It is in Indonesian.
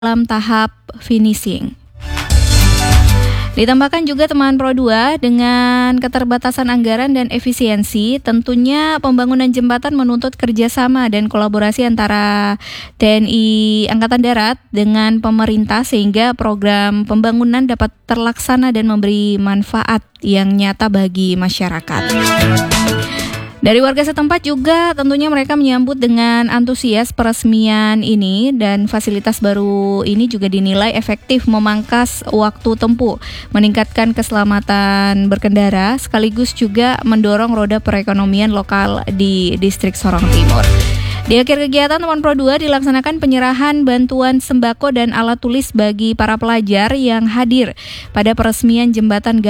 dalam tahap finishing. Ditambahkan juga teman Pro 2 dengan keterbatasan anggaran dan efisiensi, tentunya pembangunan jembatan menuntut kerjasama dan kolaborasi antara TNI Angkatan Darat dengan pemerintah sehingga program pembangunan dapat terlaksana dan memberi manfaat yang nyata bagi masyarakat. Dari warga setempat juga tentunya mereka menyambut dengan antusias peresmian ini dan fasilitas baru ini juga dinilai efektif memangkas waktu tempuh, meningkatkan keselamatan berkendara sekaligus juga mendorong roda perekonomian lokal di distrik Sorong Timur. Di akhir kegiatan Teman Pro 2 dilaksanakan penyerahan bantuan sembako dan alat tulis bagi para pelajar yang hadir pada peresmian jembatan